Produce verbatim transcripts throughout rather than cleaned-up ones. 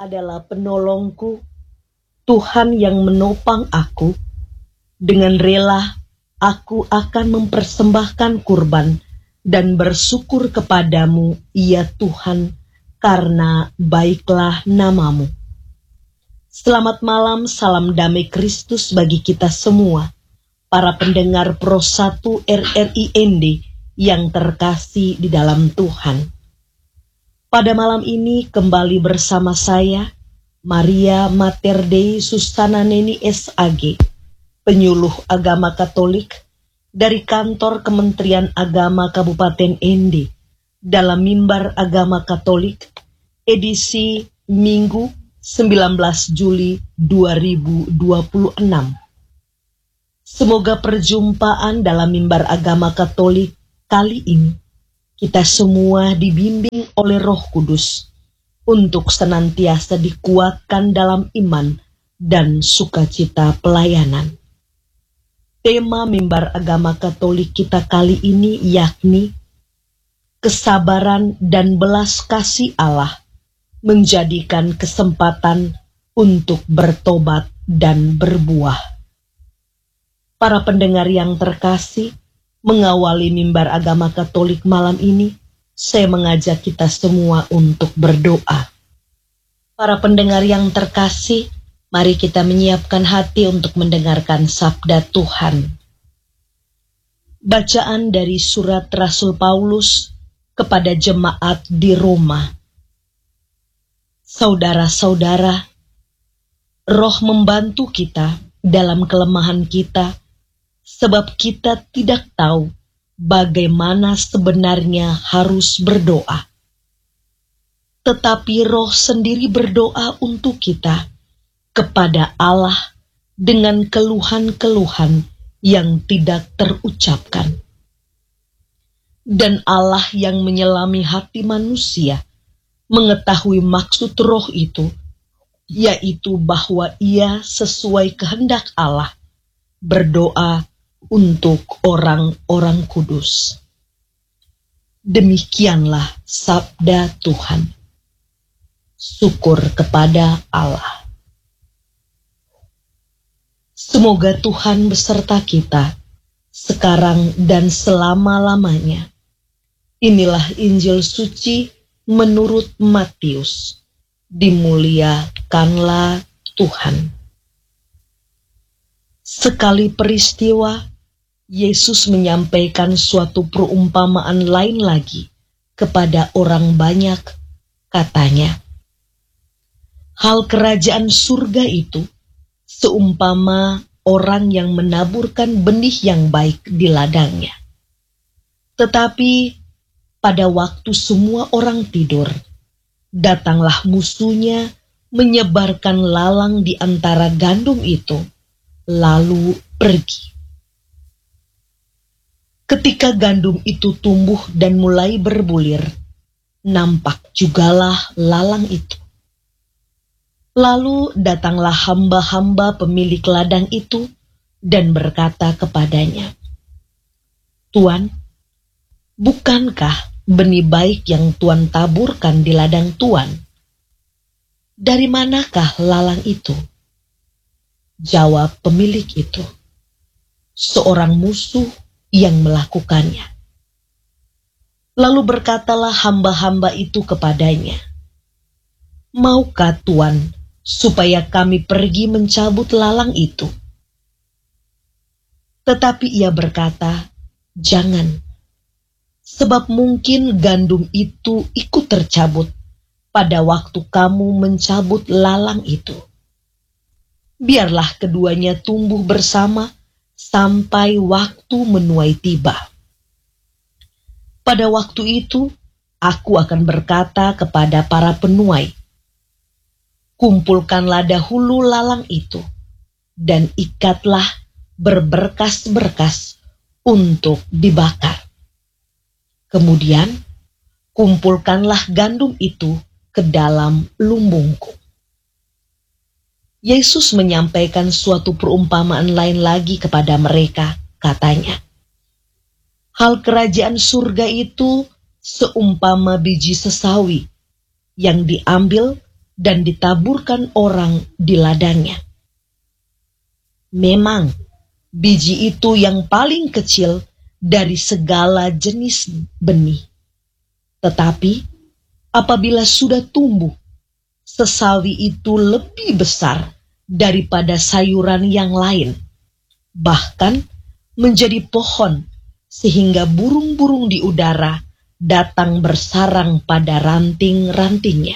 adalah penolongku, Tuhan yang menopang aku. Dengan rela aku akan mempersembahkan kurban dan bersyukur kepadamu, ya Tuhan, karena baiklah namamu. Selamat malam, salam damai Kristus bagi kita semua, para pendengar Pro satu R R I N D yang terkasih di dalam Tuhan. Pada malam ini kembali bersama saya, Maria Mater Dei Susana Neni S A G, penyuluh agama Katolik dari kantor Kementerian Agama Kabupaten N D, dalam Mimbar Agama Katolik, edisi Minggu sembilan belas Juli dua ribu dua puluh enam. Semoga perjumpaan dalam Mimbar Agama Katolik kali ini kita semua dibimbing oleh Roh Kudus untuk senantiasa dikuatkan dalam iman dan sukacita pelayanan. Tema Mimbar Agama Katolik kita kali ini yakni kesabaran dan belas kasih Allah menjadikan kesempatan untuk bertobat dan berbuah. Para pendengar yang terkasih, mengawali Mimbar Agama Katolik malam ini, saya mengajak kita semua untuk berdoa. Para pendengar yang terkasih, mari kita menyiapkan hati untuk mendengarkan sabda Tuhan. Bacaan dari surat Rasul Paulus kepada jemaat di Roma. Saudara-saudara, Roh membantu kita dalam kelemahan kita, sebab kita tidak tahu bagaimana sebenarnya harus berdoa. Tetapi Roh sendiri berdoa untuk kita kepada Allah dengan keluhan-keluhan yang tidak terucapkan. Dan Allah yang menyelami hati manusia mengetahui maksud Roh itu, yaitu bahwa ia sesuai kehendak Allah berdoa untuk orang-orang kudus. Demikianlah sabda Tuhan. Syukur kepada Allah. Semoga Tuhan beserta kita sekarang dan selama-lamanya. Inilah Injil suci menurut Matius. Dimuliakanlah Tuhan. Sekali peristiwa, Yesus menyampaikan suatu perumpamaan lain lagi kepada orang banyak. Katanya, hal kerajaan surga itu seumpama orang yang menaburkan benih yang baik di ladangnya. Tetapi pada waktu semua orang tidur, datanglah musuhnya menyebarkan lalang di antara gandum itu, lalu pergi. Ketika gandum itu tumbuh dan mulai berbulir, nampak jugalah lalang itu. Lalu datanglah hamba-hamba pemilik ladang itu dan berkata kepadanya, Tuan, bukankah benih baik yang Tuan taburkan di ladang Tuan? Dari manakah lalang itu? Jawab pemilik itu, seorang musuh yang melakukannya. Lalu berkatalah hamba-hamba itu kepadanya, maukah Tuan supaya kami pergi mencabut lalang itu? Tetapi ia berkata, jangan, sebab mungkin gandum itu ikut tercabut pada waktu kamu mencabut lalang itu. Biarlah keduanya tumbuh bersama sampai waktu menuai tiba. Pada waktu itu, aku akan berkata kepada para penuai, kumpulkanlah dahulu lalang itu, dan ikatlah berberkas-berkas untuk dibakar. Kemudian, kumpulkanlah gandum itu ke dalam lumbungku. Yesus menyampaikan suatu perumpamaan lain lagi kepada mereka, katanya, hal kerajaan surga itu seumpama biji sesawi yang diambil dan ditaburkan orang di ladangnya. Memang, biji itu yang paling kecil dari segala jenis benih. Tetapi, apabila sudah tumbuh, sesawi itu lebih besar daripada sayuran yang lain, bahkan menjadi pohon, sehingga burung-burung di udara datang bersarang pada ranting-rantingnya.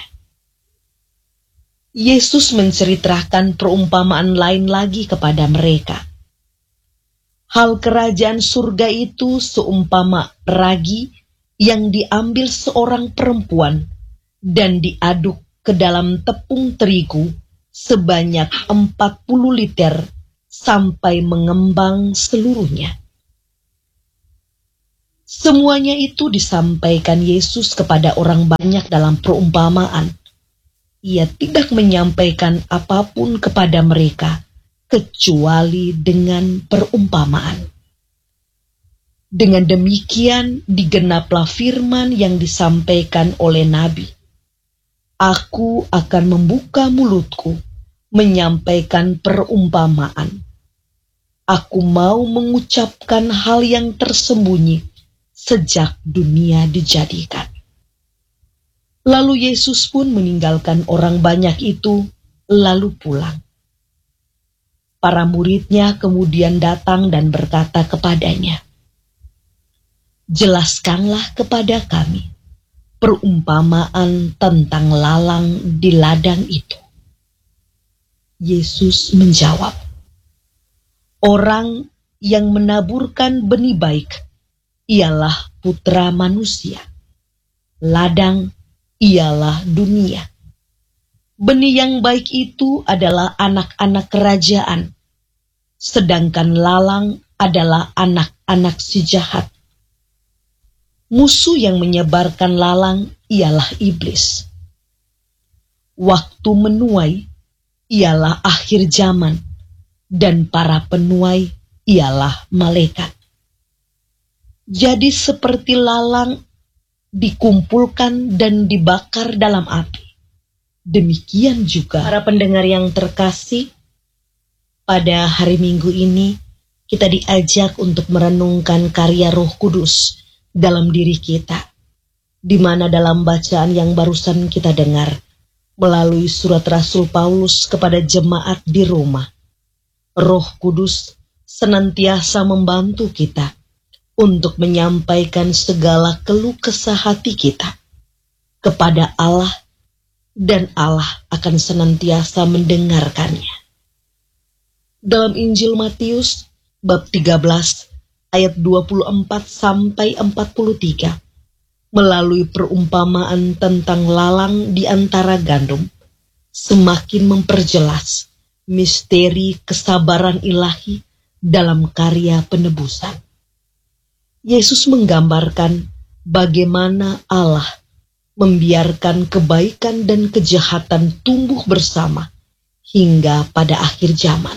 Yesus menceritakan perumpamaan lain lagi kepada mereka. Hal kerajaan surga itu seumpama ragi yang diambil seorang perempuan dan diaduk ke dalam tepung terigu sebanyak empat puluh liter sampai mengembang seluruhnya. Semuanya itu disampaikan Yesus kepada orang banyak dalam perumpamaan. Ia tidak menyampaikan apapun kepada mereka kecuali dengan perumpamaan. Dengan demikian digenaplah firman yang disampaikan oleh Nabi. Aku akan membuka mulutku, menyampaikan perumpamaan. Aku mau mengucapkan hal yang tersembunyi sejak dunia dijadikan. Lalu Yesus pun meninggalkan orang banyak itu, lalu pulang. Para muridnya kemudian datang dan berkata kepadanya, "Jelaskanlah kepada kami perumpamaan tentang lalang di ladang itu." Yesus menjawab, "Orang yang menaburkan benih baik ialah putra manusia. Ladang ialah dunia. Benih yang baik itu adalah anak-anak kerajaan, sedangkan lalang adalah anak-anak si jahat. Musuh yang menyebarkan lalang ialah iblis. Waktu menuai ialah akhir zaman, dan para penuai ialah malaikat. Jadi seperti lalang dikumpulkan dan dibakar dalam api, demikian juga para pendengar yang terkasih, pada hari Minggu ini kita diajak untuk merenungkan karya Roh Kudus dalam diri kita, di mana dalam bacaan yang barusan kita dengar melalui surat Rasul Paulus kepada jemaat di Roma, Roh Kudus senantiasa membantu kita untuk menyampaikan segala keluh kesah hati kita kepada Allah, dan Allah akan senantiasa mendengarkannya. Dalam Injil Matius bab tiga belas ayat dua puluh empat sampai empat puluh tiga, melalui perumpamaan tentang lalang di antara gandum, semakin memperjelas misteri kesabaran ilahi dalam karya penebusan. Yesus menggambarkan bagaimana Allah membiarkan kebaikan dan kejahatan tumbuh bersama hingga pada akhir zaman.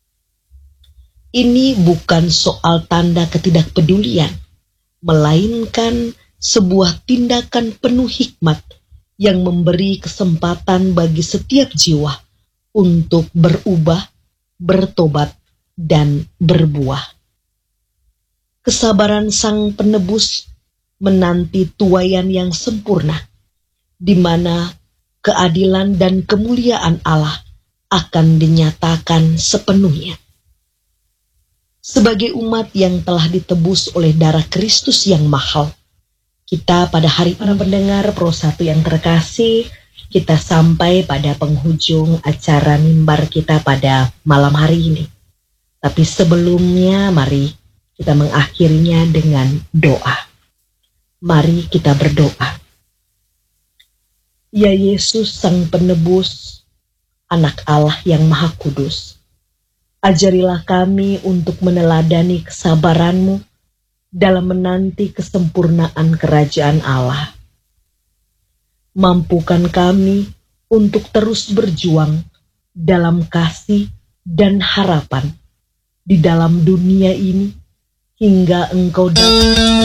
Ini bukan soal tanda ketidakpedulian, melainkan sebuah tindakan penuh hikmat yang memberi kesempatan bagi setiap jiwa untuk berubah, bertobat, dan berbuah. Kesabaran Sang Penebus menanti tuaian yang sempurna, di mana keadilan dan kemuliaan Allah akan dinyatakan sepenuhnya. Sebagai umat yang telah ditebus oleh darah Kristus yang mahal, kita pada hari para pendengar Pro satu yang terkasih, kita sampai pada penghujung acara mimbar kita pada malam hari ini. Tapi sebelumnya mari kita mengakhirinya dengan doa. Mari kita berdoa. Ya Yesus Sang Penebus, Anak Allah yang Maha Kudus, ajarilah kami untuk meneladani kesabaran-Mu dalam menanti kesempurnaan kerajaan Allah. Mampukan kami untuk terus berjuang dalam kasih dan harapan di dalam dunia ini, hingga Engkau datang.